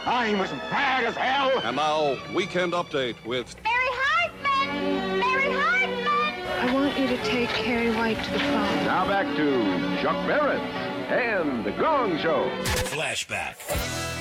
I'm as mad as hell. And now, Weekend Update with Barry Hartman! Barry Hartman! I want you to take Carrie White to the phone. Now back to Chuck Barrett and the Gong Show. Flashback.